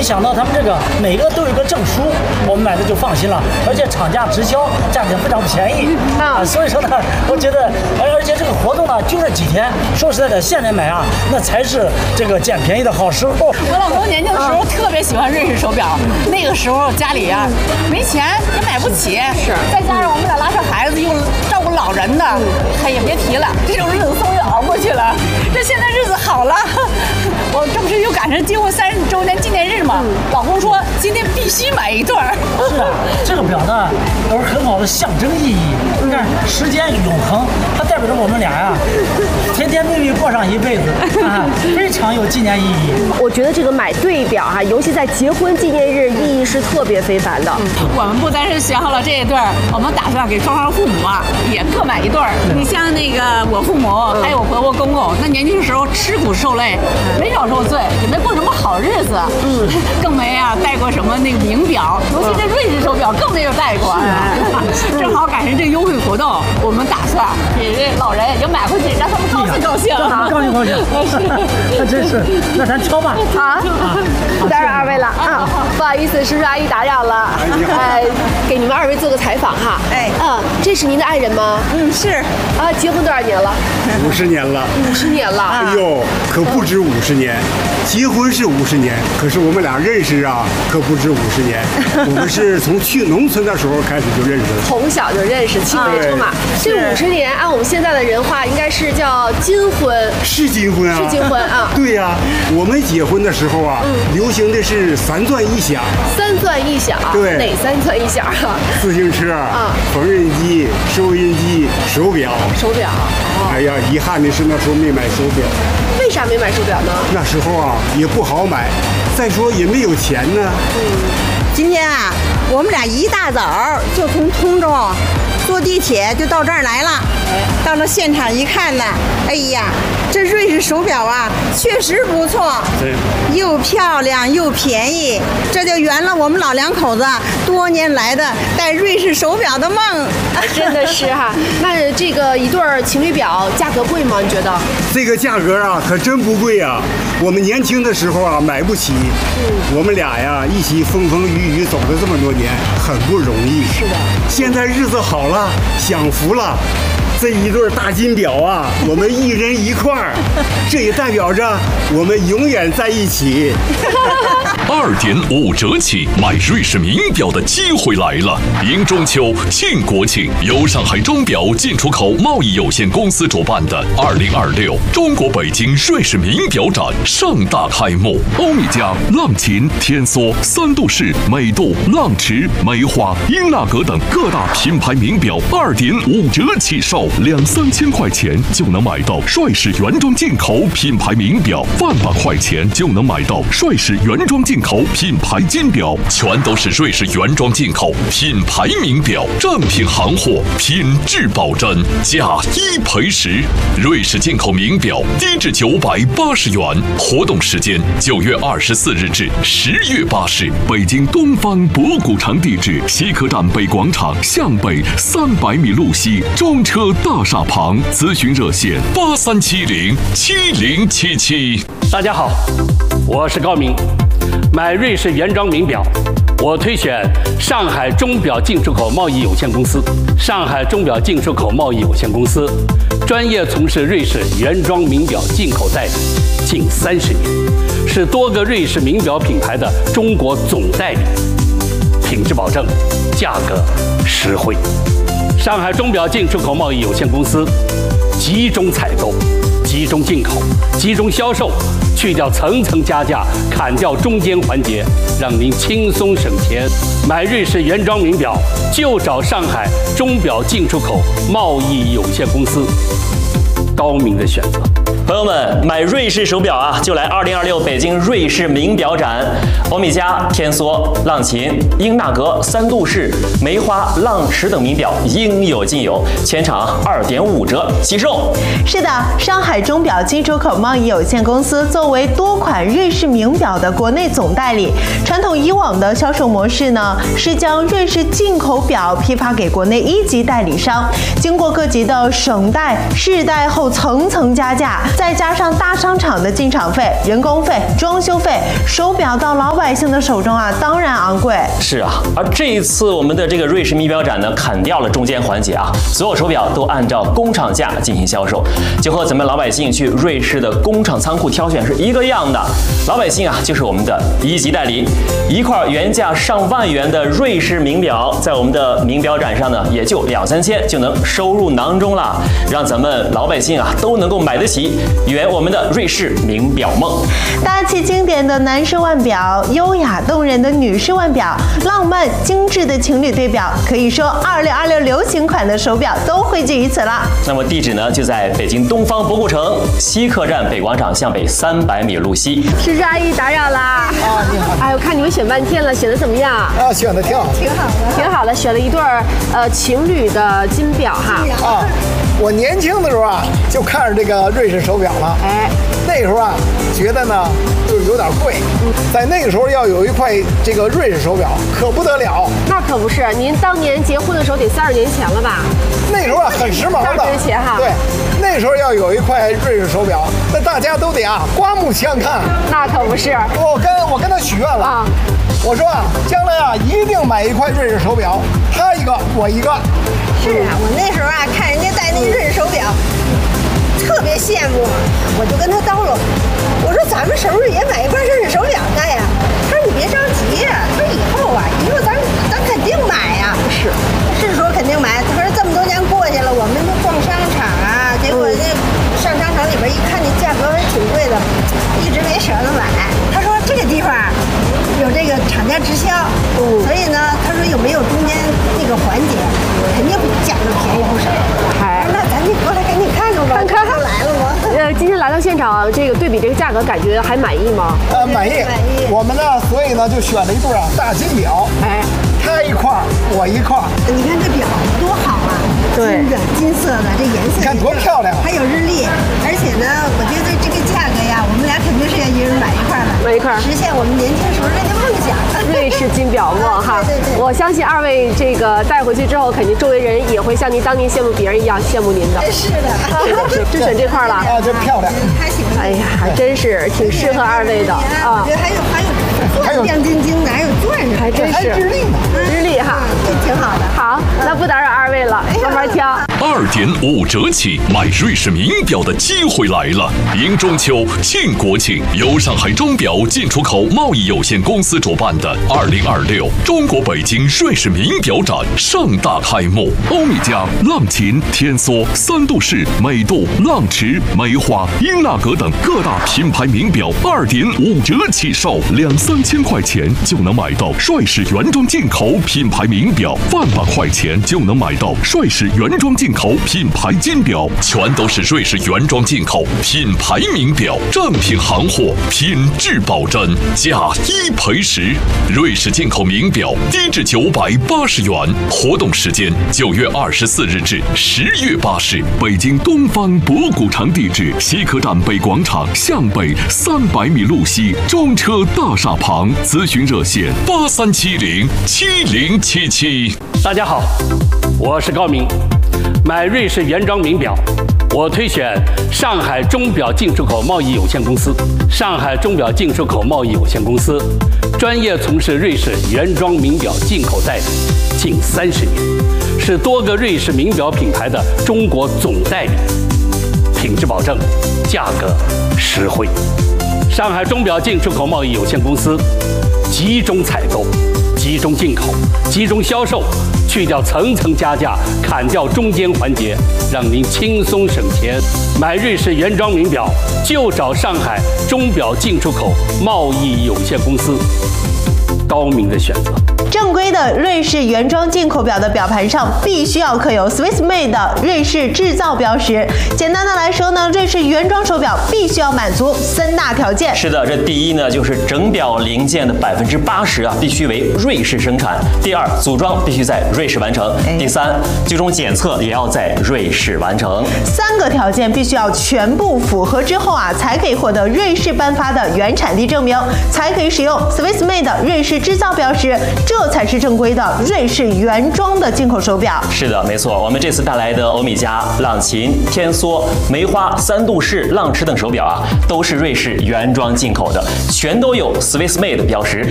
想到他们这个每个都有个证书，我们买的就放心了，而且厂家直销，价钱非常便宜所以说呢，我觉得，而且这个活动呢就这几天，说实在的，现在买啊，那才是这个捡便宜的好时候。 我老公年轻的时候特别喜欢瑞士手表，那个时候家里啊没钱也买不起，是，再加上我们俩拉扯孩子又照顾老人的，也别提了，这种日子终于熬过去了。这现在日子好了，我这不是又赶上结婚30周年纪念日嘛，老公说今天必须买一对儿。 是啊，这个表呢有很好的象征意义。你看，时间永恒，它代表着我们俩呀，甜甜蜜蜜过上一辈子非常有纪念意义。 我觉得这个买对表尤其在结婚纪念日，意义是特别非凡的。 我们不单是选好了这一对儿，我们打算给双方父母也各买一对儿。你像那个我父母还有我婆婆公公，那年轻时候吃苦受累，没少受罪，也没过什么好日子，更没戴过什么那个名表，尤其这瑞士手表更没有戴过。正好赶上这优惠活动，我们打算给这老人也买回去，让他们高兴高兴。 高兴高兴，那真是，那咱挑吧。 打扰二位了不好意思，叔叔阿姨打扰了。给你们二位做个采访哈。这是您的爱人吗？ 是。 结婚多少年了 ？50年了。 50年了。 哎呦，可不止50年。结婚是50年，可是我们俩认识可不止50年。我们是从去农村的时候开始就认识的， 从小就认识，青梅竹马。这50年按我们现在的人话，应该是叫金婚。 是金婚啊。 是金婚对呀，我们结婚的时候流行的是3钻1响。 3钻1响。 对。 哪3钻1响自行车缝纫机、收音机、手表。 手表。 哎呀，遗憾的是那时候没买手表。 为啥没买手表呢？ 那时候也不好买，再说也没有钱呢。 今天我们俩一大早就从通州坐地铁就到这儿来了。到了现场一看呢，哎呀，这瑞士手表确实不错，又漂亮又便宜，这就圆了我们老两口子多年来的戴瑞士手表的梦。 真的是那这个一对情侣表价格贵吗？你觉得？ 这个价格可真不贵我们年轻的时候买不起。我们俩一起风风雨雨走了这么多年，很不容易。 是的。 现在日子好了，享福了。这一对大金表我们一人一块这也代表着我们永远在一起。 2.5折起买瑞士名表的机会来了！迎中秋、庆国庆，由上海钟表进出口贸易有限公司主办的2026中国北京瑞士名表展盛大开幕。欧米茄、浪琴、天梭、三度式、美度、浪驰、梅花、英纳格等各大品牌名表2.5折起售，2-3千块钱就能买到帅士原装进口品牌名表，100块钱就能买到帅士原装进口品牌金表，全都是瑞士原装进口品牌名表，正品行货，品质保真，价1赔10。瑞士进口名表低至980元，活动时间9月24日至10月8日，北京东方博古城地址：西客站北广场向北300米路西，中车大厦旁。咨询热线83707077。 大家好，我是高明。买瑞士原装名表，我推选上海钟表进出口贸易有限公司。上海钟表进出口贸易有限公司专业从事瑞士原装名表进口代理近30年，是多个瑞士名表品牌的中国总代理，品质保证，价格实惠。上海钟表进出口贸易有限公司集中采购、集中进口、集中销售，去掉层层加价，砍掉中间环节，让您轻松省钱。买瑞士原装名表就找上海钟表进出口贸易有限公司，高明的选择。 朋友们，买瑞士手表就来2026北京瑞士名表展。欧米茄、天梭、浪琴、英纳格、三度式、梅花、浪驰等名表应有尽有，全场2.5折起售。 是的，上海钟表进出口贸易有限公司作为多款瑞士名表的国内总代理，传统以往的销售模式呢，是将瑞士进口表批发给国内1级代理商，经过各级的省代、市代后层层加价。 再加上大商场的进场费、人工费、装修费，手表到老百姓的手中啊，当然昂贵。 是啊，而这一次我们的这个瑞士名表展呢，砍掉了中间环节啊，所有手表都按照工厂价进行销售，就和咱们老百姓去瑞士的工厂仓库挑选是一个样的。老百姓啊，就是我们的一级代理，一块原价上万元的瑞士名表，在我们的名表展上呢，也就2、3千就能收入囊中了，让咱们老百姓啊都能够买得起，圆我们的瑞士名表梦。 大气经典的男士腕表，优雅动人的女士腕表，浪漫精致的情侣对表，可以说2026流行款的手表都汇聚于此了。 那么地址呢，就在北京东方博古城西客站北广场向北300米路西。 诗诗阿姨打扰啦！ 你好。 哎，我看你们选半天了，选的怎么样？ 选的挺好， 挺好的，选了一对情侣的金表哈。 我年轻的时候啊，就看着这个瑞士手表了。 哎， 那时候啊，觉得呢就是有点贵。在那个时候要有一块这个瑞士手表，可不得了。 那可不是，您当年结婚的时候得30年前了吧？ 那时候啊，很时髦的。 30年前哈。 对，那时候要有一块瑞士手表，那大家都得刮目相看。 那可不是。 我跟他许愿了啊，我说啊，将来啊一定买一块瑞士手表，他一个我一个。 是啊，我那时候啊看人家戴那个瑞士手表，特别羡慕，我就跟他叨唠，我说咱们是不是也买一块瑞士手表戴呀？他说你别着急，他说以后咱肯定买呀。是说肯定买。他说这么多年过去了，我们都逛商场啊，结果那上商场里边一看，那价格还挺贵的，一直没舍得买。他说这个地方有这个厂家直销，所以呢，他说有没有中间那个环节，肯定比价格便宜不少。那咱就过来赶紧看看吧， 看都来了吗？ 今天来到现场，这个对比这个价格，感觉还满意吗？ 满意。我们呢，所以呢就选了一对大金表，他一块我一块。 你看这表多好啊！ 对， 金色的这颜色， 你看多漂亮， 还有日历，而且呢，我觉得这个价格呀，我们俩肯定是要一人买一块的，实现我们年轻时候这个梦想。 瑞士金表梦哈， 对， 我相信2位这个带回去之后，肯定周围人也会像您当年羡慕别人一样羡慕您的。 是的， 就选这块了。 真漂亮。 还行。 哎呀，还真是挺适合2位的啊。 我觉得还有亮晶晶，哪有钻石？ 还真是日历哈， 挺好的。 好，那不打扰2位了，慢慢挑。 2.5折起买瑞士名表的机会来了！迎中秋、庆国庆，由上海钟表进出口贸易有限公司主办的2026中国北京瑞士名表展盛大开幕。欧米茄、浪琴、天梭、三度式、美度、浪驰、梅花、英纳格等各大品牌名表2.5折起售，2、3千块钱就能买到瑞士原装进口品牌名表，100块钱就能买到瑞士原装进口品牌金表，全都是瑞士原装进口品牌名表，正品行货，品质保真，价1赔10。瑞士进口名表低至980元，活动时间9月24日至10月8日，北京东方博古城地址西客站北广场向北300米路西，中车大厦旁，咨询热线83707077。 大家好，我是高明。买瑞士原装名表，我推选上海钟表进出口贸易有限公司。上海钟表进出口贸易有限公司专业从事瑞士原装名表进口代理近30年，是多个瑞士名表品牌的中国总代理，品质保证，价格实惠。上海钟表进出口贸易有限公司集中采购、集中进口、集中销售，去掉层层加价，砍掉中间环节，让您轻松省钱。买瑞士原装名表就找上海钟表进出口贸易有限公司，高明的选择。 正规的瑞士原装进口表的表盘上必须要刻有 Swiss Made 的瑞士制造标识。简单的来说呢，瑞士原装手表必须要满足3大条件。 是的，这第一呢，就是整表零件的80%必须为瑞士生产；第二，组装必须在瑞士完成；第三，最终检测也要在瑞士完成。 3个条件必须要全部符合之后才可以获得瑞士颁发的原产地证明，才可以使用 Swiss Made 的瑞士式制造标识，这才是正规的瑞士原装的进口手表。 是的，没错，我们这次带来的欧米茄、浪琴、天梭、梅花、三度式、浪驰等手表啊，都是瑞士原装进口的，全都有 Swiss Made 标识，